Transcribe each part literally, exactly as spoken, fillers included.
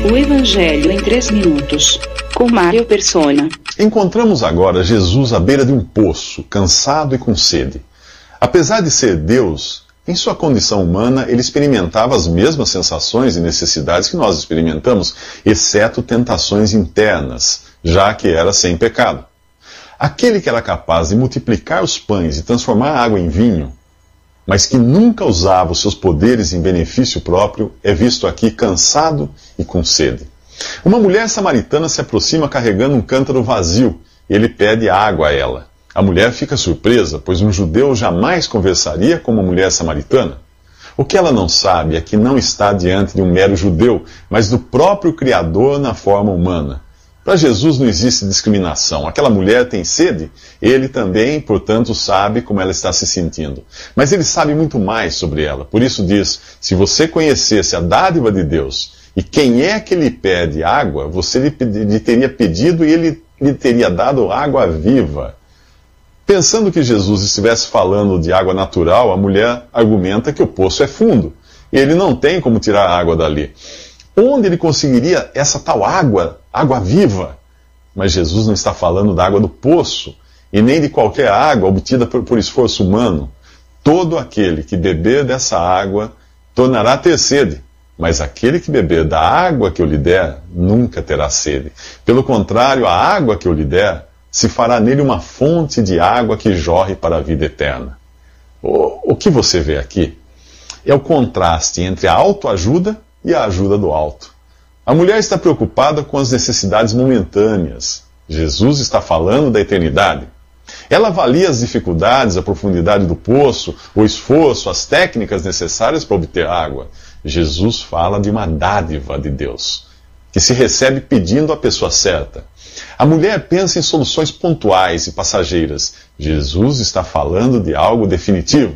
O Evangelho em três minutos, com Mário Persona. Encontramos agora Jesus à beira de um poço, cansado e com sede. Apesar de ser Deus, em sua condição humana, ele experimentava as mesmas sensações e necessidades que nós experimentamos, exceto tentações internas, já que era sem pecado. Aquele que era capaz de multiplicar os pães e transformar a água em vinho, mas que nunca usava os seus poderes em benefício próprio, é visto aqui cansado e com sede. Uma mulher samaritana se aproxima carregando um cântaro vazio e ele pede água a ela. A mulher fica surpresa, pois um judeu jamais conversaria com uma mulher samaritana. O que ela não sabe é que não está diante de um mero judeu, mas do próprio Criador na forma humana. Para Jesus não existe discriminação. Aquela mulher tem sede, ele também, portanto, sabe como ela está se sentindo. Mas ele sabe muito mais sobre ela. Por isso diz, se você conhecesse a dádiva de Deus e quem é que lhe pede água, você lhe, lhe teria pedido e ele lhe teria dado água viva. Pensando que Jesus estivesse falando de água natural, a mulher argumenta que o poço é fundo. E ele não tem como tirar a água dali. Onde ele conseguiria essa tal água, água viva? Mas Jesus não está falando da água do poço, e nem de qualquer água obtida por, por esforço humano. Todo aquele que beber dessa água tornará a ter sede, mas aquele que beber da água que eu lhe der, nunca terá sede. Pelo contrário, a água que eu lhe der, se fará nele uma fonte de água que jorre para a vida eterna. O, o que você vê aqui é o contraste entre a autoajuda e a ajuda do alto. A mulher está preocupada com as necessidades momentâneas. Jesus está falando da eternidade. Ela avalia as dificuldades, a profundidade do poço, o esforço, as técnicas necessárias para obter água. Jesus fala de uma dádiva de Deus, que se recebe pedindo à pessoa certa. A mulher pensa em soluções pontuais e passageiras. Jesus está falando de algo definitivo.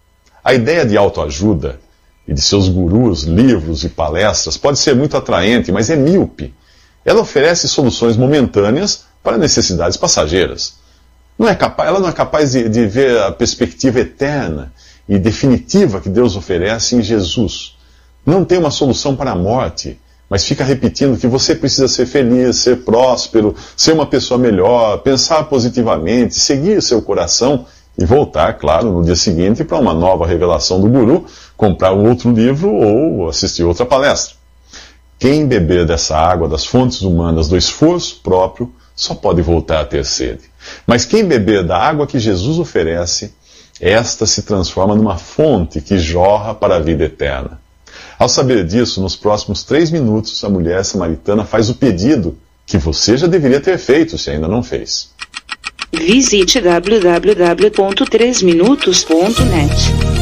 A ideia de autoajuda e de seus gurus, livros e palestras pode ser muito atraente, mas é míope. Ela oferece soluções momentâneas para necessidades passageiras. Não é capaz, ela não é capaz de, de ver a perspectiva eterna e definitiva que Deus oferece em Jesus. Não tem uma solução para a morte, mas fica repetindo que você precisa ser feliz, ser próspero, ser uma pessoa melhor, pensar positivamente, seguir seu coração e voltar, claro, no dia seguinte para uma nova revelação do guru, comprar outro livro ou assistir outra palestra. Quem beber dessa água das fontes humanas do esforço próprio só pode voltar a ter sede. Mas quem beber da água que Jesus oferece, esta se transforma numa fonte que jorra para a vida eterna. Ao saber disso, nos próximos três minutos, a mulher samaritana faz o pedido que você já deveria ter feito se ainda não fez. Visite w w w ponto três minutos ponto net.